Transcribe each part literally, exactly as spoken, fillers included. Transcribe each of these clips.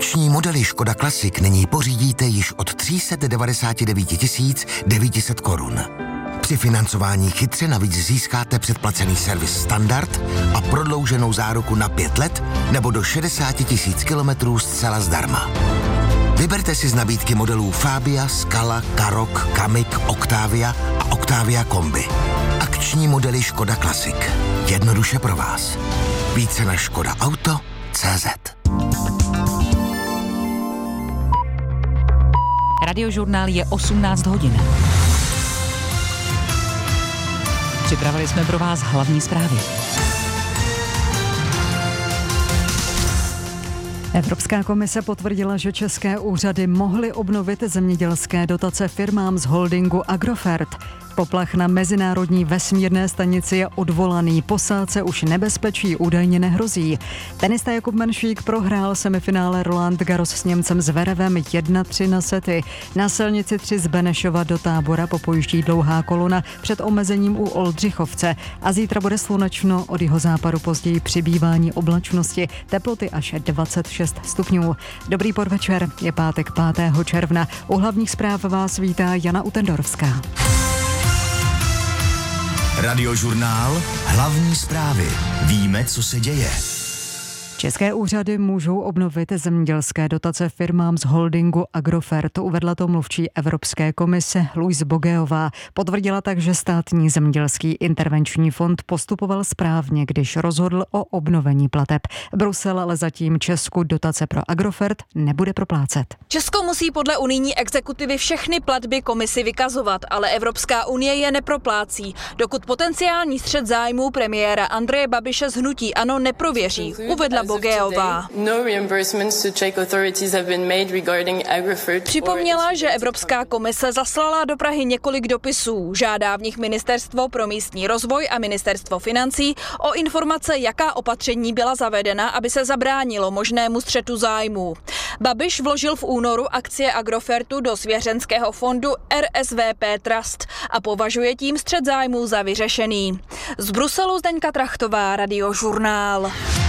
Akční modely Škoda Classic nyní pořídíte již od tři sta devadesát devět tisíc devět set korun. Při financování chytře navíc získáte předplacený servis standard a prodlouženou záruku na pět let nebo do šedesát tisíc kilometrů zcela zdarma. Vyberte si z nabídky modelů Fabia, Scala, Karoq, Kamiq, Octavia a Octavia Kombi. Akční modely Škoda Classic. Jednoduše pro vás. Více na škoda auto tečka cé zet. Radiožurnál je osmnáct hodin. Připravili jsme pro vás hlavní zprávy. Evropská komise potvrdila, že české úřady mohly obnovit zemědělské dotace firmám z holdingu Agrofert. Poplach na mezinárodní vesmírné stanici je odvolaný, posádce už nebezpečí údajně nehrozí. Tenista Jakub Menšík prohrál semifinále Roland Garros s Němcem Zverevem jedna tři na sety. Na silnici tři z Benešova do Tábora popojíždí dlouhá kolona před omezením u Oldřichovce. A zítra bude slunečno, od jihozápadu později přibývání oblačnosti, teploty až dvacet šest stupňů. Dobrý podvečer, je pátek pátého června. U hlavních zpráv vás vítá Jana Utendorovská. Radiožurnál. Hlavní zprávy. Víme, co se děje. České úřady můžou obnovit zemědělské dotace firmám z holdingu Agrofert, uvedla to mluvčí Evropské komise Louise Bogeová. Potvrdila tak, že státní zemědělský intervenční fond postupoval správně, když rozhodl o obnovení plateb. Brusel ale zatím Česku dotace pro Agrofert nebude proplácet. Česko musí podle unijní exekutivy všechny platby komisi vykazovat, ale Evropská unie je neproplácí, dokud potenciální střet zájmů premiéra Andreje Babiše z hnutí ANO neprověří, uvedla Bogeová. Připomněla, že Evropská komise zaslala do Prahy několik dopisů. Žádá v nich Ministerstvo pro místní rozvoj a Ministerstvo financí o informace, jaká opatření byla zavedena, aby se zabránilo možnému střetu zájmů. Babiš vložil v únoru akcie Agrofertu do svěřenského fondu R S V P Trust a považuje tím střet zájmů za vyřešený. Z Bruselu Zdeňka Trachtová, Radiožurnál.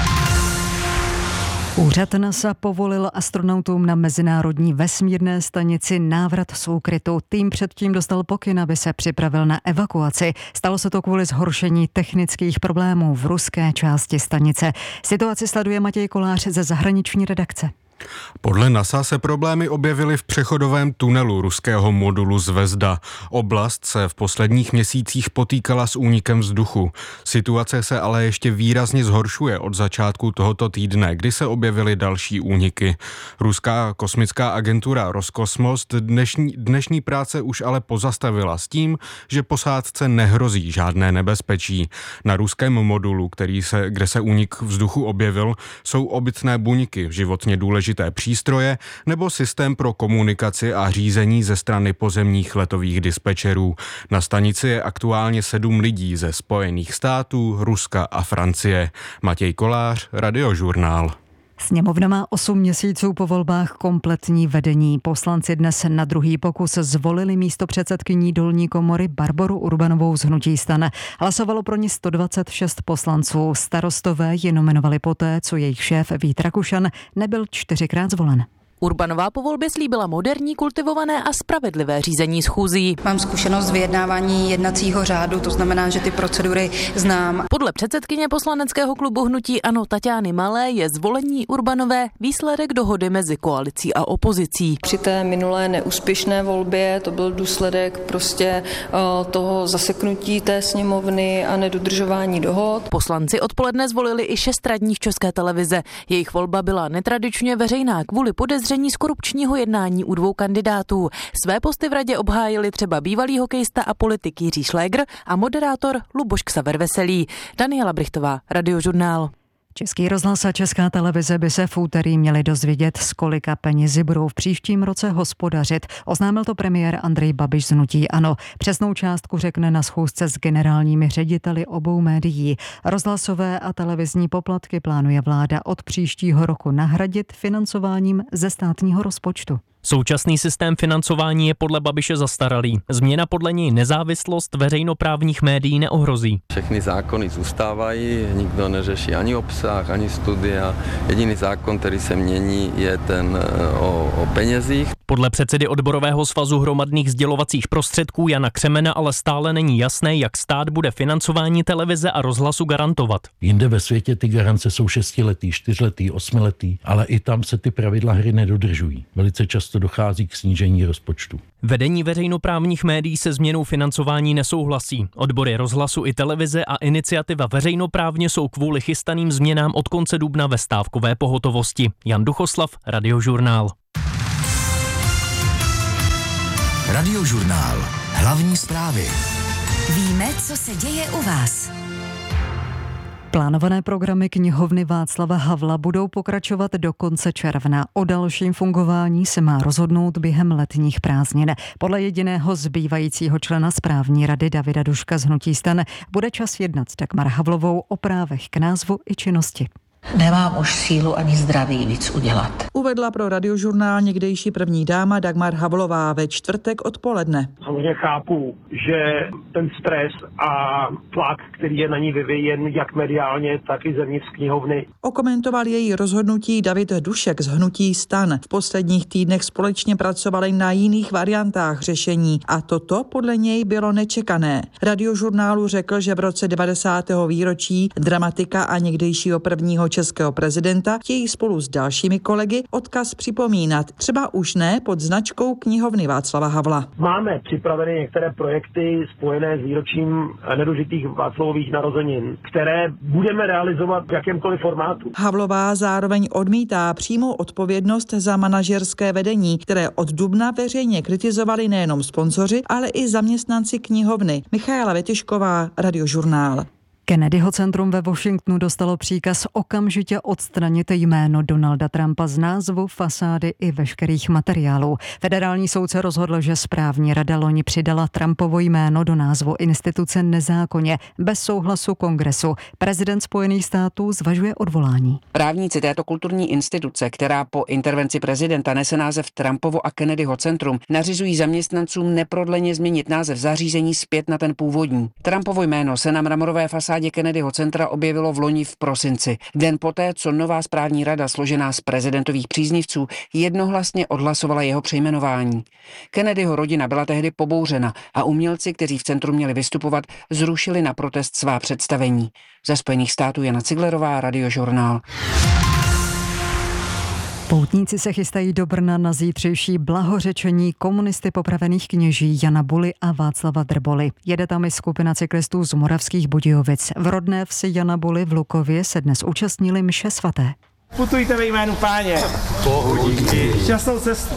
Úřad NASA povolil astronautům na mezinárodní vesmírné stanici návrat z úkrytu. Tým předtím dostal pokyn, aby se připravil na evakuaci. Stalo se to kvůli zhoršení technických problémů v ruské části stanice. Situaci sleduje Matěj Kolář ze zahraniční redakce. Podle NASA se problémy objevily v přechodovém tunelu ruského modulu Zvezda. Oblast se v posledních měsících potýkala s únikem vzduchu. Situace se ale ještě výrazně zhoršuje od začátku tohoto týdne, kdy se objevily další úniky. Ruská kosmická agentura Roskosmos dnešní, dnešní práce už ale pozastavila s tím, že posádce nehrozí žádné nebezpečí. Na ruském modulu, který se, kde se únik vzduchu objevil, jsou obytné buňky, životně důležité přístroje nebo systém pro komunikaci a řízení ze strany pozemních letových dispečerů. Na stanici je aktuálně sedm lidí ze Spojených států, Ruska a Francie. Matěj Kolář, Radiožurnál. Sněmovna má osm měsíců po volbách kompletní vedení. Poslanci dnes na druhý pokus zvolili místopředsedkyní dolní komory Barboru Urbanovou z hnutí STAN. Hlasovalo pro ní sto dvacet šest poslanců. Starostové ji nominovali poté, co jejich šéf Vít Rakušan nebyl čtyřikrát zvolen. Urbanová po volbě slíbila moderní, kultivované a spravedlivé řízení schůzí. Mám zkušenost z vyjednávání jednacího řádu, to znamená, že ty procedury znám. Podle předsedkyně poslaneckého klubu hnutí ANO Taťány Malé je zvolení Urbanové výsledek dohody mezi koalicí a opozicí. Při té minulé neúspěšné volbě to byl důsledek prostě uh, toho zaseknutí té sněmovny a nedodržování dohod. Poslanci odpoledne zvolili i šest radních České televize. Jejich volba byla netradičně veřejná kvůli podezření z korupčního jednání u dvou kandidátů. Své posty v radě obhájili třeba bývalý hokejista a politik Jiří Šlégr a moderátor Luboš Ksaver Veselý. Daniela Brichtová, Radiožurnál. Český rozhlas a Česká televize by se v úterý měli dozvědět, s kolika penězi budou v příštím roce hospodařit. Oznámil to premiér Andrej Babiš z hnutí ANO. Přesnou částku řekne na schůzce s generálními řediteli obou médií. Rozhlasové a televizní poplatky plánuje vláda od příštího roku nahradit financováním ze státního rozpočtu. Současný systém financování je podle Babiše zastaralý. Změna podle něj nezávislost veřejnoprávních médií neohrozí. Všechny zákony zůstávají, nikdo neřeší ani obsah, ani studia. Jediný zákon, který se mění, je ten o, o penězích. Podle předsedy odborového svazu hromadných sdělovacích prostředků Jana Křemena ale stále není jasné, jak stát bude financování televize a rozhlasu garantovat. Jinde ve světě ty garance jsou šestiletý, čtyřletý, osmiletý, ale i tam se ty pravidla hry nedodržují. Velice často dochází k snížení rozpočtu. Vedení veřejnoprávních médií se změnou financování nesouhlasí. Odbory rozhlasu i televize a iniciativa veřejnoprávně jsou kvůli chystaným změnám od konce dubna ve stávkové pohotovosti. Jan Duchoslav, Radiožurnál. Radiožurnál. Hlavní zprávy. Víme, co se děje u vás. Plánované programy knihovny Václava Havla budou pokračovat do konce června. O dalším fungování se má rozhodnout během letních prázdnin. Podle jediného zbývajícího člena správní rady Davida Duška z hnutí STAN bude čas jednat s Dagmar Havlovou o právech k názvu i činnosti. Nemám už sílu ani zdraví víc udělat. Uvedla pro Radiožurnál někdejší první dáma Dagmar Havlová ve čtvrtek odpoledne. Samozřejmě chápu, že ten stres a tlak, který je na ní vyvíjen jak mediálně, tak i zevnitř knihovny. Okomentoval její rozhodnutí David Dušek z hnutí STAN. V posledních týdnech společně pracovali na jiných variantách řešení a toto podle něj bylo nečekané. Radiožurnálu řekl, že v roce devadesátého výročí dramatika a někdejšího prvního českého prezidenta chtějí spolu s dalšími kolegy odkaz připomínat, třeba už ne pod značkou knihovny Václava Havla. Máme připraveny některé projekty spojené s výročím nedožitých Václavových narozenin, které budeme realizovat v jakémkoliv formátu. Havlová zároveň odmítá přímou odpovědnost za manažerské vedení, které od dubna veřejně kritizovali nejenom sponzoři, ale i zaměstnanci knihovny. Michaela Vetyšková, Radiožurnál. Kennedyho centrum ve Washingtonu dostalo příkaz okamžitě odstranit jméno Donalda Trumpa z názvu, fasády i veškerých materiálů. Federální soudce rozhodl, že správní rada loni přidala Trumpovo jméno do názvu instituce nezákonně, bez souhlasu kongresu. Prezident Spojených států zvažuje odvolání. Právníci této kulturní instituce, která po intervenci prezidenta nese název Trumpovo a Kennedyho centrum, nařizují zaměstnancům neprodleně změnit název zařízení zpět na ten původní. Trumpovo jméno se na mramorové fasádě Kennedyho centra objevilo v loni v prosinci. Den poté, co nová správní rada složená z prezidentových příznivců jednohlasně odhlasovala jeho přejmenování. Kennedyho rodina byla tehdy pobouřena a umělci, kteří v centru měli vystupovat, zrušili na protest svá představení. Ze Spojených států Jana Ciglerová, Radiožurnál. Poutníci se chystají do Brna na zítřejší blahořečení komunisty popravených kněží Jana Buly a Václava Drboly. Jede tam i skupina cyklistů z Moravských Budějovic. V rodné vsi Jana Buly v Lukově se dnes účastnili mše svaté. Putujte ve jménu Páně. Pohodíky. Šťastnou cestu.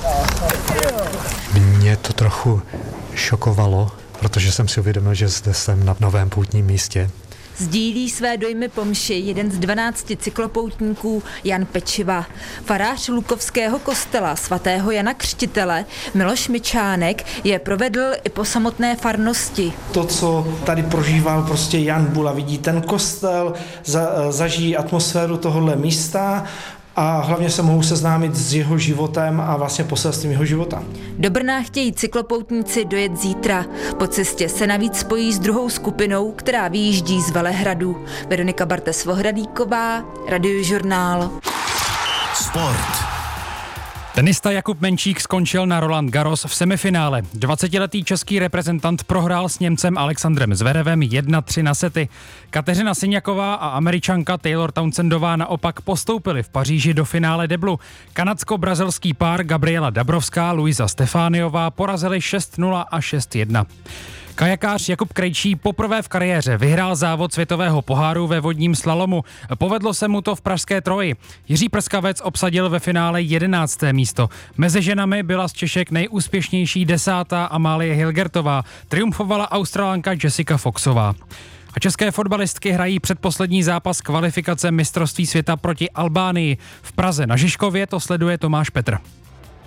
Mě to trochu šokovalo, protože jsem si uvědomil, že zde jsem na novém poutním místě. Sdílí své dojmy po mši jeden z dvanácti cyklopoutníků Jan Pečiva. Farář Lukovského kostela svatého Jana Křtitele Miloš Mičánek je provedl i po samotné farnosti. To, co tady prožíval prostě Jan Bula, vidí ten kostel, za, zažijí atmosféru tohohle místa a hlavně se mohou seznámit s jeho životem a vlastně poselstvím jeho života. Do Brna chtějí cyklopoutníci dojet zítra. Po cestě se navíc spojí s druhou skupinou, která vyjíždí z Velehradu. Veronika Bartes-Vohradíková, Radiožurnál. Sport. Tenista Jakub Menčík skončil na Roland Garros v semifinále. dvacetiletý český reprezentant prohrál s Němcem Alexandrem Zverevem jedna tři na sety. Kateřina Syňaková a Američanka Taylor Townsendová naopak postoupili v Paříži do finále deblu. Kanadsko-brazilský pár Gabriela Dabrovská, Luisa Stefániová porazili šest nula a šest jedna. Kajakář Jakub Krejčí poprvé v kariéře vyhrál závod světového poháru ve vodním slalomu. Povedlo se mu to v pražské Troji. Jiří Prskavec obsadil ve finále jedenácté místo. Mezi ženami byla z Češek nejúspěšnější desátá Amálie Hilgertová. Triumfovala Australanka Jessica Foxová. A české fotbalistky hrají předposlední zápas kvalifikace mistrovství světa proti Albánii. V Praze na Žižkově to sleduje Tomáš Petr.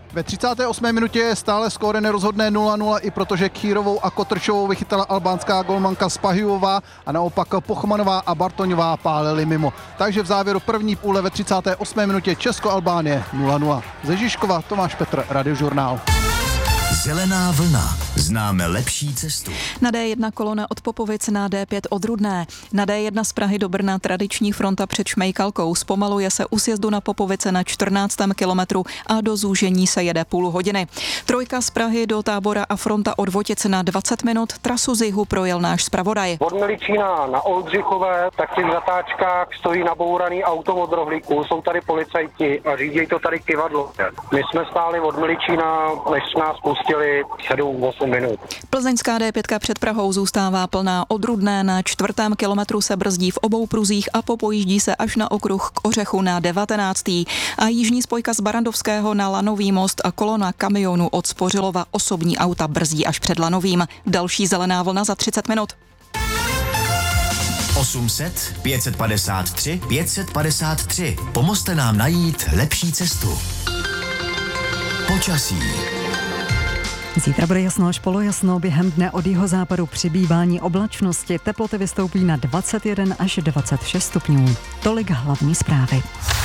Ve třicáté osmé minutě je stále skóre nerozhodné nula nula, i protože Kýrovou a Kotrčovou vychytala albánská golmanka Spahijová a naopak Pochmanová a Bartoňová pálili mimo. Takže v závěru první půle ve třicáté osmé minutě Česko-Albánie nula nula. Ze Žižkova Tomáš Petr, Radiožurnál. Zelená vlna. Známe lepší cestu. Na D jedna kolona od Popovic na D pět od Rudné. Na D jedna z Prahy do Brna tradiční fronta před Šmejkalkou. Zpomaluje se u sjezdu na Popovice na čtrnáctém kilometru a do zúžení se jede půl hodiny. Trojka z Prahy do Tábora a fronta od Votic na dvacet minut. Trasu z jihu projel náš zpravodaj. Od Miličína na Oldřichové, tak v těch zatáčkách stojí nabouraný auto od rohlíku. Jsou tady policajti a řídí to tady kyvadlo. My jsme stáli od Miličína, než nás pustili sedm osm minut. Plzeňská D pět před Prahou zůstává plná od Rudné, na čtvrtém kilometru se brzdí v obou pruzích a popojíždí se až na okruh k Ořechu na devatenáctý A jižní spojka z Barandovského na Lanový most a kolona kamionů od Spořilova osobní auta brzdí až před Lanovým. Další zelená vlna za třicet minut. osm set, pět set padesát tři, pět set padesát tři. Pomozte nám najít lepší cestu. Počasí. Zítra bude jasno až polojasno, během dne od jihozápadu přibývání oblačnosti, teploty vystoupí na dvacet jedna až dvacet šest stupňů. Tolik hlavní zprávy.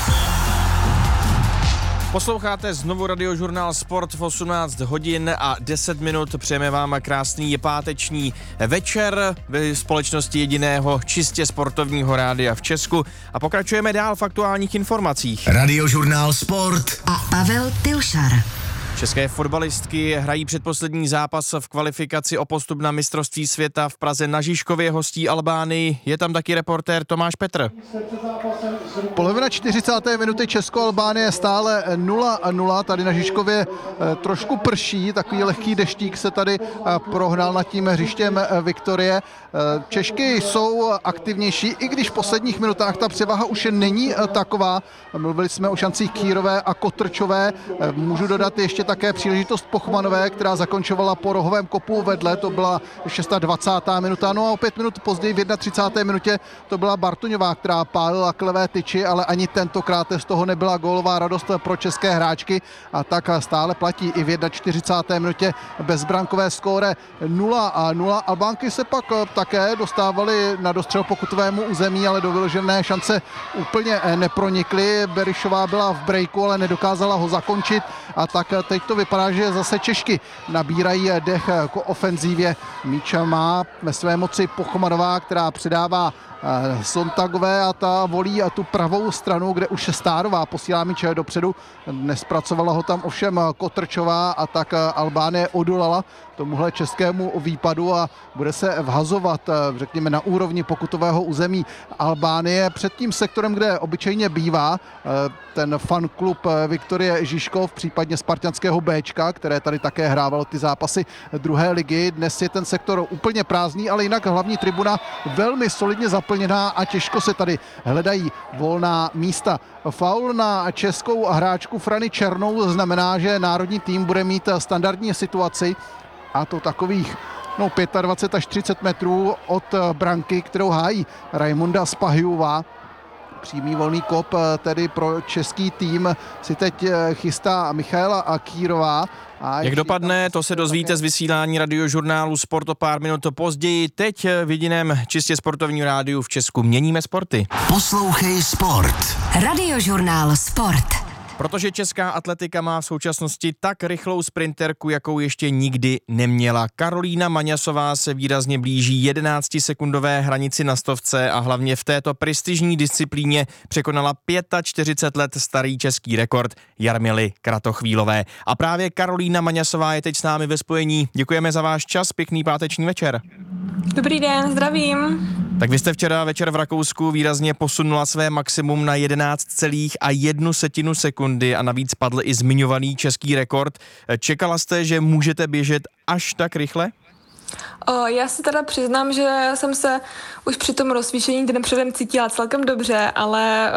Posloucháte znovu Radiožurnál Sport v osmnáct hodin a deset minut. Přejeme vám krásný páteční večer ve společnosti jediného čistě sportovního rádia v Česku a pokračujeme dál v aktuálních informacích. Radiožurnál Sport a Pavel Tilšar. České fotbalistky hrají předposlední zápas v kvalifikaci o postup na mistrovství světa v Praze na Žižkově, hostí Albánii. Je tam taky reportér Tomáš Petr. Polovina čtyřicáté minuty Česko-Albánie stále nula nula. Tady na Žižkově trošku prší, takový lehký deštík se tady prohnal nad tím hřištěm Viktorie. Češky jsou aktivnější, i když v posledních minutách ta převaha už není taková. Mluvili jsme o šancích Kýrové a Kotrčové. Můžu dodat ještě také příležitost Pochmanové, která zakončovala po rohovém kopu vedle, to byla dvacátá šestá minuta, no a o pět minut později v třicáté jedné minutě to byla Bartoňová, která pálila k levé tyči, ale ani tentokrát z toho nebyla gólová radost pro české hráčky a tak stále platí i v čtyřicáté jedné minutě bezbrankové skóre nula nula. Albánky se pak také dostávaly na dostřel pokutovému území, ale do vyložené šance úplně nepronikly. Berišová byla v breaku, ale nedokázala ho zakončit a tak teď to vypadá, že zase Češky nabírají dech k ofenzívě. Míč má ve své moci Pochmanová, která předává Sontagové a ta volí tu pravou stranu, kde už Stárová posílá míč dopředu. Nespracovala ho tam ovšem Kotrčová a tak Albánie odolala tomuhle českému výpadu a bude se vhazovat, řekněme, na úrovni pokutového území Albánie před tím sektorem, kde obyčejně bývá ten fanklub Viktorie Žižkov, případně spartanského Béčka, které tady také hrávalo ty zápasy druhé ligy. Dnes je ten sektor úplně prázdný, ale jinak hlavní tribuna velmi solidně zaplněná a těžko se tady hledají volná místa. Faul na českou hráčku Frany Černou znamená, že národní tým bude mít standardní situaci, a to takových no, dvacet pět až třicet metrů od branky, kterou hájí Raimonda Spahijová. Přímý volný kop tedy pro český tým si teď chystá Michaela Kýrová. A jak dopadne, to se dozvíte z vysílání Radiožurnálu Sport o pár minut později. Teď v jediném čistě sportovním rádiu v Česku měníme sporty. Poslouchej Sport. Radiožurnál Sport. Protože česká atletika má v současnosti tak rychlou sprinterku, jakou ještě nikdy neměla. Karolína Maňasová se výrazně blíží jedenáctisekundové hranici na stovce a hlavně v této prestižní disciplíně překonala čtyřicet pět let starý český rekord Jarmily Kratochvílové. A právě Karolína Maňasová je teď s námi ve spojení. Děkujeme za váš čas, pěkný páteční večer. Dobrý den, zdravím. Tak vy jste včera večer v Rakousku výrazně posunula své maximum na jedenáct celá jedna setinu sekundy a navíc padl i zmiňovaný český rekord. Čekala jste, že můžete běžet až tak rychle? O, já si teda přiznám, že jsem se už při tom rozsvícení den předem cítila celkem dobře, ale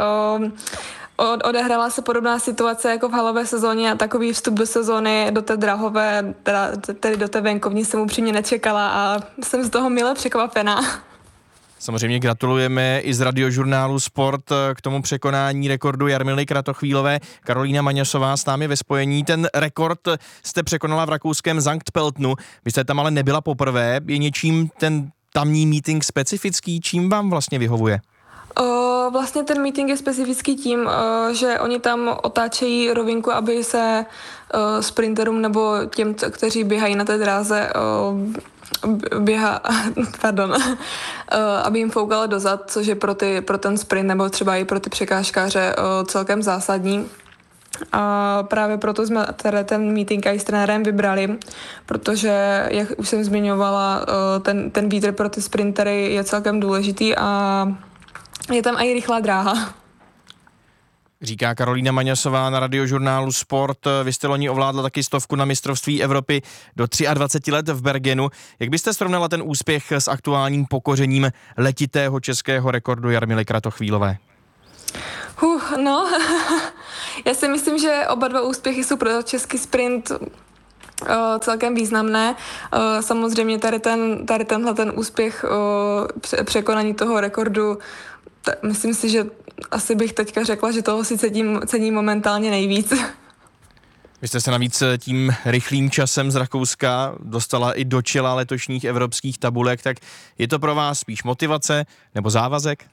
o, odehrála se podobná situace jako v halové sezóně a takový vstup do sezóny, do té drahové, teda, tedy do té venkovní jsem upřímně nečekala a jsem z toho mile překvapená. Samozřejmě gratulujeme i z Radiožurnálu Sport k tomu překonání rekordu Jarmily Kratochvílové. Karolína Maňasová s námi ve spojení. Ten rekord jste překonala v rakouském Sankt Pöltnu. Vy jste tam ale nebyla poprvé. Je něčím ten tamní meeting specifický? Čím vám vlastně vyhovuje? O, vlastně ten meeting je specifický tím, o, že oni tam otáčejí rovinku, aby se o, sprinterům nebo těm, kteří běhají na té dráze, o, běha, pardon, aby jim foukala dozad, což je pro, ty, pro ten sprint nebo třeba i pro ty překážkáře o, celkem zásadní. A právě proto jsme tady ten meeting i s trenérem vybrali, protože, jak už jsem zmiňovala, ten, ten vítr pro ty sprintery je celkem důležitý a je tam i rychlá dráha. Říká Karolína Maňasová na Radiožurnálu Sport. Vy jste loni ovládla taky stovku na mistrovství Evropy do dvacet tři let v Bergenu. Jak byste srovnala ten úspěch s aktuálním pokořením letitého českého rekordu Jarmily Kratochvílové? Uh, no, já si myslím, že oba dva úspěchy jsou pro český sprint uh, celkem významné. Uh, samozřejmě tady, ten, tady tenhle ten úspěch uh, překonání toho rekordu, t- myslím si, že asi bych teďka řekla, že toho si cením, cením momentálně nejvíc. Vy jste se navíc tím rychlým časem z Rakouska dostala i do čela letošních evropských tabulek, tak je to pro vás spíš motivace nebo závazek?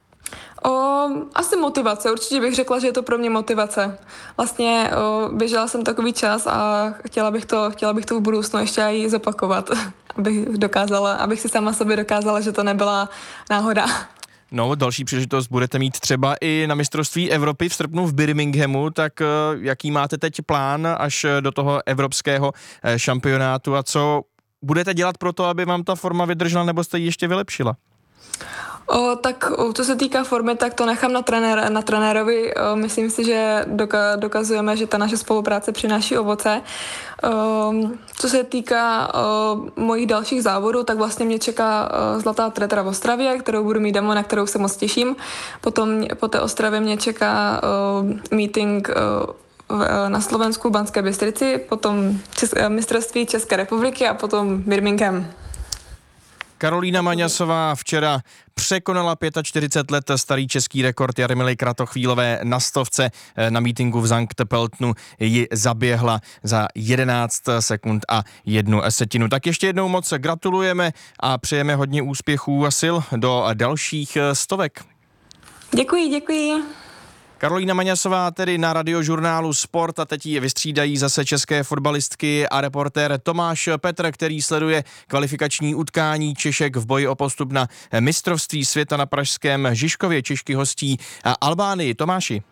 O, asi motivace, určitě bych řekla, že je to pro mě motivace. Vlastně o, běžela jsem takový čas a chtěla bych to, chtěla bych to v budoucnu ještě i zopakovat, abych dokázala, abych si sama sobě dokázala, že to nebyla náhoda. No, další příležitost budete mít třeba i na mistrovství Evropy v srpnu v Birminghamu, tak jaký máte teď plán až do toho evropského šampionátu a co budete dělat pro to, aby vám ta forma vydržela nebo jste ji ještě vylepšila? O, tak o, co se týká formy, tak to nechám na, trenér, na trenérovi. O, myslím si, že doka, dokazujeme, že ta naše spolupráce přináší ovoce. O, co se týká o, mojich dalších závodů, tak vlastně mě čeká o, zlatá treta v Ostravě, kterou budu mít demo, na kterou se moc těším. Potom po té Ostravě mě čeká o, meeting o, na Slovensku, v Banské Bystrici, potom České, mistrovství České republiky a potom Birmingham. Karolína Maňasová včera překonala čtyřicet pět let starý český rekord Jarmily Kratochvílové na stovce. Na mítinku v Sankt Pöltnu ji zaběhla za jedenáct sekund a jednu setinu. Tak ještě jednou moc gratulujeme a přejeme hodně úspěchů a sil do dalších stovek. Děkuji, děkuji. Karolína Maňasová tedy na Radiožurnálu Sport a teď ji vystřídají zase české fotbalistky a reportér Tomáš Petr, který sleduje kvalifikační utkání Češek v boji o postup na mistrovství světa na pražském Žižkově. Češky hostí Albánii. Tomáši.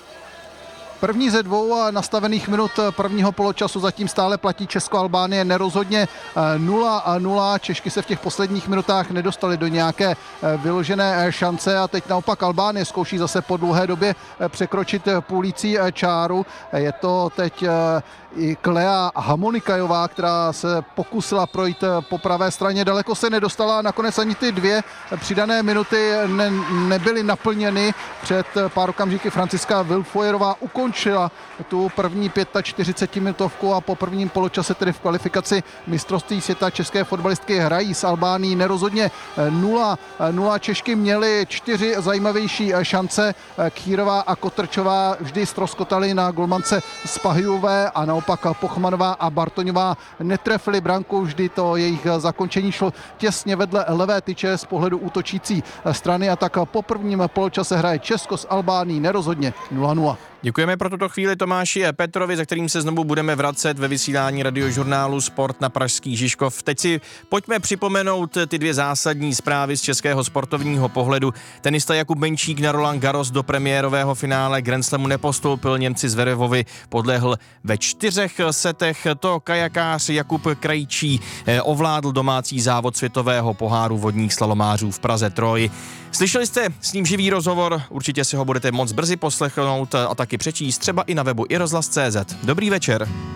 První ze dvou nastavených minut prvního poločasu zatím stále platí Česko-Albánie nerozhodně nula nula. Češky se v těch posledních minutách nedostaly do nějaké vyložené šance a teď naopak Albánie zkouší zase po dlouhé době překročit půlící čáru. Je to teď i Klea Hamonikajová, která se pokusila projít po pravé straně. Daleko se nedostala a nakonec ani ty dvě přidané minuty ne, nebyly naplněny. Před pár okamžiky Franciska Wilfoyerová ukončila tu první čtyřicetipětiminutovku a po prvním poločase tedy v kvalifikaci mistrovství světa české fotbalistky hrají s Albánií nerozhodně nula nula. Češky měly čtyři zajímavější šance. Kýrová a Kotrčová vždy ztroskotaly na golmance Spahijové a naopak Pochmanová a Bartoňová netrefili branku, vždy to jejich zakončení šlo těsně vedle levé tyče z pohledu útočící strany a tak po prvním poločase hraje Česko s Albánií nerozhodně nula nula. Děkujeme pro tuto chvíli Tomáši Petrovi, za kterým se znovu budeme vracet ve vysílání Radiožurnálu Sport na pražský Žižkov. Teď si pojďme připomenout ty dvě zásadní zprávy z českého sportovního pohledu. Tenista Jakub Menčík na Roland Garros do premiérového finále Grand Slamu nepostoupil, Němci Zverevovi podlehl ve čtyřech setech. To kajakář Jakub Krejčí ovládl domácí závod světového poháru vodních slalomářů v Praze Troji. Slyšeli jste s ním živý rozhovor, určitě si ho budete moc brzy poslechnout a taky přečíst třeba i na webu i rozhlas tečka cé zet. Dobrý večer.